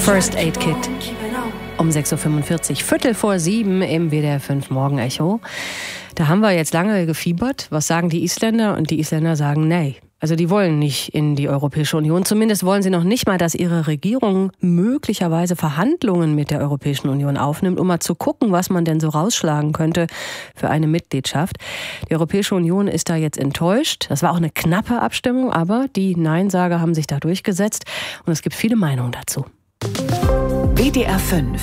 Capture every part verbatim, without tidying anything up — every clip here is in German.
First Aid Kit. Um sechs Uhr fünfundvierzig, Viertel vor sieben im W D R fünf Morgenecho. Da haben wir jetzt lange gefiebert. Was sagen die Isländer? Und die Isländer sagen, nee. Also die wollen nicht in die Europäische Union. Zumindest wollen sie noch nicht mal, dass ihre Regierung möglicherweise Verhandlungen mit der Europäischen Union aufnimmt, um mal zu gucken, was man denn so rausschlagen könnte für eine Mitgliedschaft. Die Europäische Union ist da jetzt enttäuscht. Das war auch eine knappe Abstimmung, aber die Neinsager haben sich da durchgesetzt. Und es gibt viele Meinungen dazu. W D R fünf.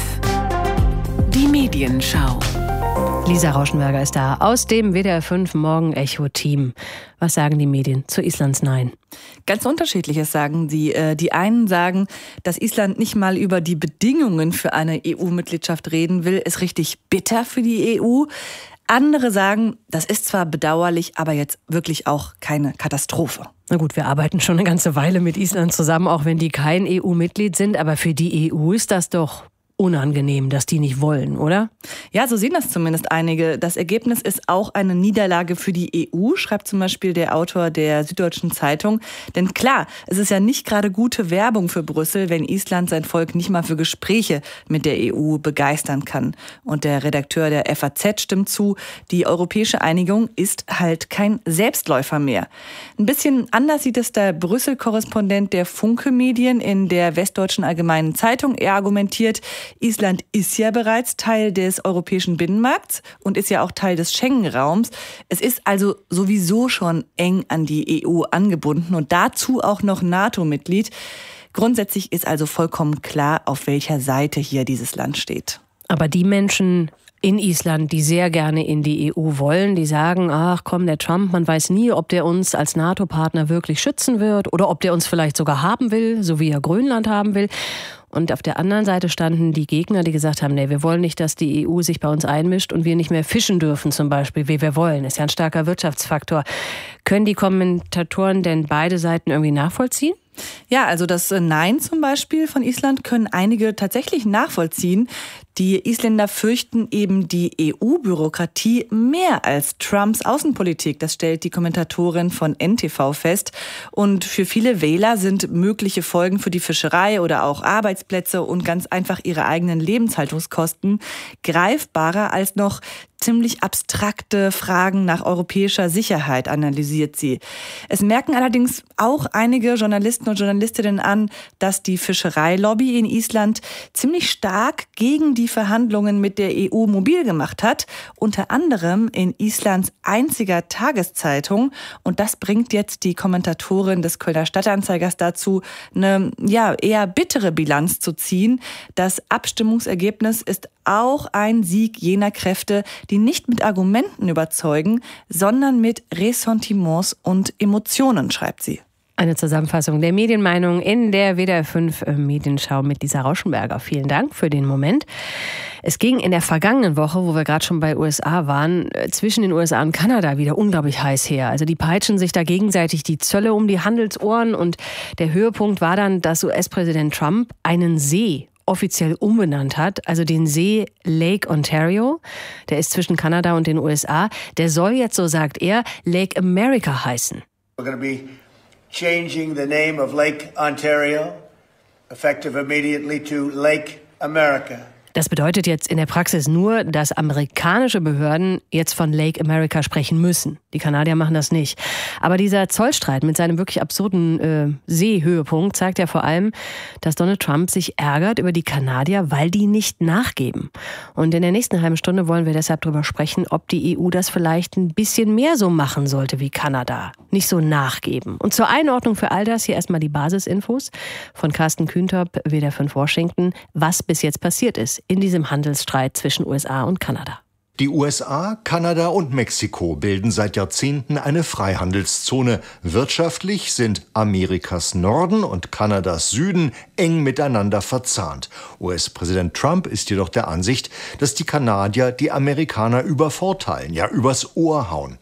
Die Medienschau. Lisa Rauschenberger ist da aus dem W D R fünf Morgenecho-Team. Was sagen die Medien zu Islands Nein? Ganz Unterschiedliches sagen sie. Die einen sagen, dass Island nicht mal über die Bedingungen für eine E U-Mitgliedschaft reden will, ist richtig bitter für die E U. Andere sagen, das ist zwar bedauerlich, aber jetzt wirklich auch keine Katastrophe. Na gut, wir arbeiten schon eine ganze Weile mit Island zusammen, auch wenn die kein E U-Mitglied sind. Aber für die E U ist das doch unangenehm, dass die nicht wollen, oder? Ja, so sehen das zumindest einige. Das Ergebnis ist auch eine Niederlage für die E U, schreibt zum Beispiel der Autor der Süddeutschen Zeitung. Denn klar, es ist ja nicht gerade gute Werbung für Brüssel, wenn Island sein Volk nicht mal für Gespräche mit der E U begeistern kann. Und der Redakteur der F A Z stimmt zu, die europäische Einigung ist halt kein Selbstläufer mehr. Ein bisschen anders sieht es der Brüssel-Korrespondent der Funke-Medien in der Westdeutschen Allgemeinen Zeitung. Er argumentiert, Island ist ja bereits Teil des europäischen Binnenmarkts und ist ja auch Teil des Schengen-Raums. Es ist also sowieso schon eng an die E U angebunden und dazu auch noch NATO-Mitglied. Grundsätzlich ist also vollkommen klar, auf welcher Seite hier dieses Land steht. Aber die Menschen in Island, die sehr gerne in die E U wollen, die sagen, ach komm, der Trump, man weiß nie, ob der uns als NATO-Partner wirklich schützen wird oder ob der uns vielleicht sogar haben will, so wie er Grönland haben will. Und auf der anderen Seite standen die Gegner, die gesagt haben, nee, wir wollen nicht, dass die E U sich bei uns einmischt und wir nicht mehr fischen dürfen zum Beispiel, wie wir wollen. Das ist ja ein starker Wirtschaftsfaktor. Können die Kommentatoren denn beide Seiten irgendwie nachvollziehen? Ja, also das Nein zum Beispiel von Island können einige tatsächlich nachvollziehen. Die Isländer fürchten eben die E U-Bürokratie mehr als Trumps Außenpolitik. Das stellt die Kommentatorin von N T V fest. Und für viele Wähler sind mögliche Folgen für die Fischerei oder auch Arbeitsplätze und ganz einfach ihre eigenen Lebenshaltungskosten greifbarer als noch ziemlich abstrakte Fragen nach europäischer Sicherheit, analysiert sie. Es merken allerdings auch einige Journalisten und Journalistinnen an, dass die Fischereilobby in Island ziemlich stark gegen die Verhandlungen mit der E U mobil gemacht hat, unter anderem in Islands einziger Tageszeitung. Und das bringt jetzt die Kommentatorin des Kölner Stadtanzeigers dazu, eine ja eher bittere Bilanz zu ziehen. Das Abstimmungsergebnis ist auch ein Sieg jener Kräfte, die nicht mit Argumenten überzeugen, sondern mit Ressentiments und Emotionen, schreibt sie. Eine Zusammenfassung der Medienmeinung in der W D R fünf Medienschau mit Lisa Rauschenberger. Vielen Dank für den Moment. Es ging in der vergangenen Woche, wo wir gerade schon bei U S A waren, zwischen den U S A und Kanada wieder unglaublich heiß her. Also die peitschen sich da gegenseitig die Zölle um die Handelsohren und der Höhepunkt war dann, dass U S-Präsident Trump einen See offiziell umbenannt hat, also den See Lake Ontario, der ist zwischen Kanada und den U S A. Der soll jetzt, so sagt er, Lake America heißen. We're going to be changing the name of Lake Ontario, effective immediately to Lake America. Das bedeutet jetzt in der Praxis nur, dass amerikanische Behörden jetzt von Lake America sprechen müssen. Die Kanadier machen das nicht. Aber dieser Zollstreit mit seinem wirklich absurden äh, Seehöhepunkt zeigt ja vor allem, dass Donald Trump sich ärgert über die Kanadier, weil die nicht nachgeben. Und in der nächsten halben Stunde wollen wir deshalb darüber sprechen, ob die E U das vielleicht ein bisschen mehr so machen sollte wie Kanada. Nicht so nachgeben. Und zur Einordnung für all das hier erstmal die Basisinfos von Carsten Kühntop, W D R fünf Washington, was bis jetzt passiert ist in diesem Handelsstreit zwischen U S A und Kanada. Die U S A, Kanada und Mexiko bilden seit Jahrzehnten eine Freihandelszone. Wirtschaftlich sind Amerikas Norden und Kanadas Süden eng miteinander verzahnt. U S-Präsident Trump ist jedoch der Ansicht, dass die Kanadier die Amerikaner übervorteilen, ja übers Ohr hauen.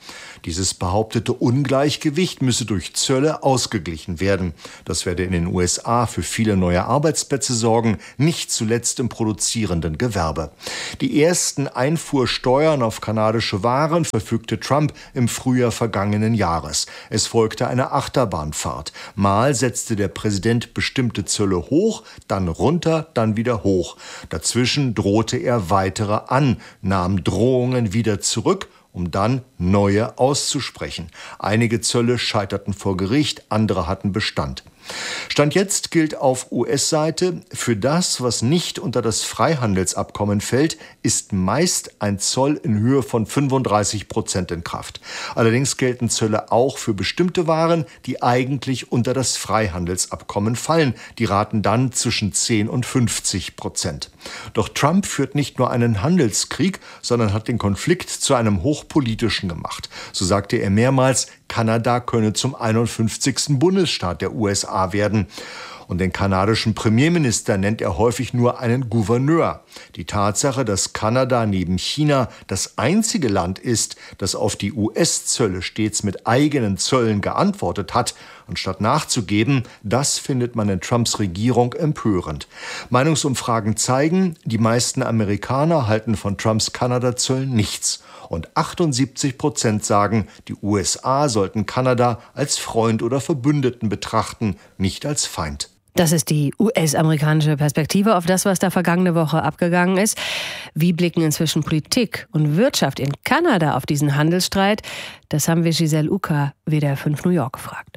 Dieses behauptete Ungleichgewicht müsse durch Zölle ausgeglichen werden. Das werde in den U S A für viele neue Arbeitsplätze sorgen, nicht zuletzt im produzierenden Gewerbe. Die ersten Einfuhrsteuern auf kanadische Waren verfügte Trump im Frühjahr vergangenen Jahres. Es folgte eine Achterbahnfahrt. Mal setzte der Präsident bestimmte Zölle hoch, dann runter, dann wieder hoch. Dazwischen drohte er weitere an, nahm Drohungen wieder zurück, um dann neue auszusprechen. Einige Zölle scheiterten vor Gericht, andere hatten Bestand. Stand jetzt gilt auf U S-Seite, für das, was nicht unter das Freihandelsabkommen fällt, ist meist ein Zoll in Höhe von fünfunddreißig Prozent in Kraft. Allerdings gelten Zölle auch für bestimmte Waren, die eigentlich unter das Freihandelsabkommen fallen. Die raten dann zwischen zehn und fünfzig Prozent. Doch Trump führt nicht nur einen Handelskrieg, sondern hat den Konflikt zu einem hochpolitischen gemacht. So sagte er mehrmals, Kanada könne zum einundfünfzigsten Bundesstaat der U S A werden. Und den kanadischen Premierminister nennt er häufig nur einen Gouverneur. Die Tatsache, dass Kanada neben China das einzige Land ist, das auf die U S-Zölle stets mit eigenen Zöllen geantwortet hat, anstatt nachzugeben, das findet man in Trumps Regierung empörend. Meinungsumfragen zeigen, die meisten Amerikaner halten von Trumps Kanada-Zöllen nichts. Und achtundsiebzig Prozent sagen, die U S A sollten Kanada als Freund oder Verbündeten betrachten, nicht als Feind. Das ist die U S-amerikanische Perspektive auf das, was da vergangene Woche abgegangen ist. Wie blicken inzwischen Politik und Wirtschaft in Kanada auf diesen Handelsstreit? Das haben wir Giselle Uka, W D R fünf New York, gefragt.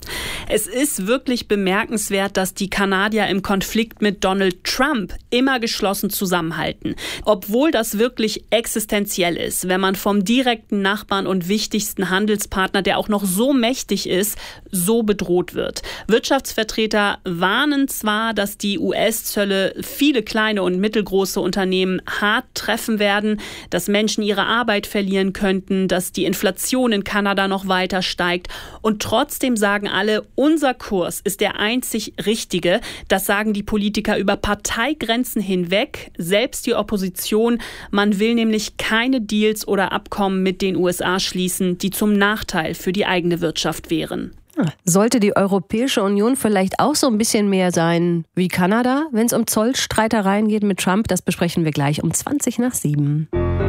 Es ist wirklich bemerkenswert, dass die Kanadier im Konflikt mit Donald Trump immer geschlossen zusammenhalten. Obwohl das wirklich existenziell ist, wenn man vom direkten Nachbarn und wichtigsten Handelspartner, der auch noch so mächtig ist, so bedroht wird. Wirtschaftsvertreter warnen zwar, dass die U S-Zölle viele kleine und mittelgroße Unternehmen hart treffen werden, dass Menschen ihre Arbeit verlieren könnten, dass die Inflation in Kanada noch weiter steigt. Und trotzdem sagen alle, unser Kurs ist der einzig richtige. Das sagen die Politiker über Parteigrenzen hinweg, selbst die Opposition. Man will nämlich keine Deals oder Abkommen mit den U S A schließen, die zum Nachteil für die eigene Wirtschaft wären. Sollte die Europäische Union vielleicht auch so ein bisschen mehr sein wie Kanada, wenn es um Zollstreitereien geht mit Trump? Das besprechen wir gleich um zwanzig nach sieben.